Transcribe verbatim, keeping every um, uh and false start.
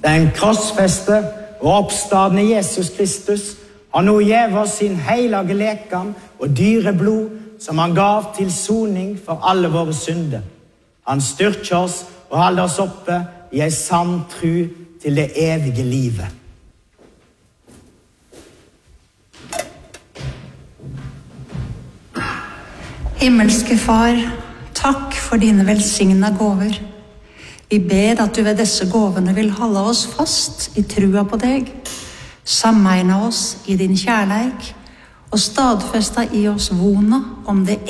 Den krossfeste og oppstadende Jesus Kristus har nå gjevet oss sin hellige lekam og dyre blod som han gav til soning for alle våre synder. Han styrker oss og holder oss oppe i en sann tru til det evige livet. Himmelske Far, takk for dine velsignede gåver. Vi ber at du ved disse gåvene vil holde oss fast i trua på deg, sammegne oss i din kjærleik og stadfeste i oss vona om det